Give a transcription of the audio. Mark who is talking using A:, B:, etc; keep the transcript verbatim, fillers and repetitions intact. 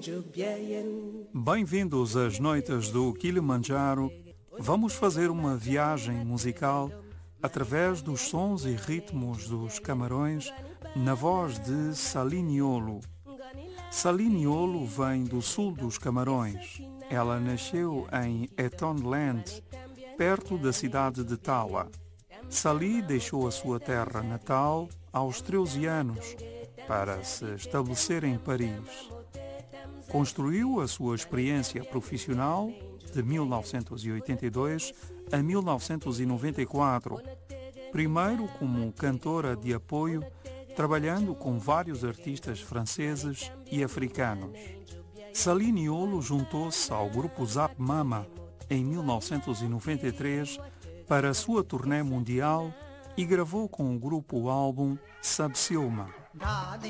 A: Bem-vindos às noites do Kilimanjaro. Vamos fazer uma viagem musical através dos sons e ritmos dos Camarões na voz de Saliniolo. Saliniolo vem do sul dos Camarões. Ela nasceu em Etonland, perto da cidade de Tawa. Sali deixou a sua terra natal aos treze anos para se estabelecer em Paris. Construiu a sua experiência profissional de mil novecentos e oitenta e dois a mil novecentos e noventa e quatro, primeiro como cantora de apoio, trabalhando com vários artistas franceses e africanos. Saliniolo juntou-se ao grupo Zap Mama em mil novecentos e noventa e três para a sua turnê mundial e gravou com o grupo o álbum Subsioma.